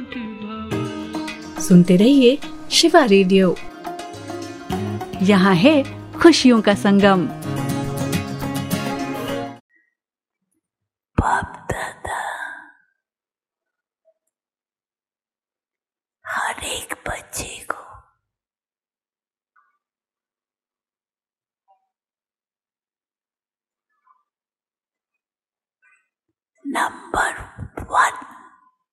सुनते रहिए शिवा रेडियो। यहाँ है खुशियों का संगम। बाप दादा हर एक बच्चे को नंबर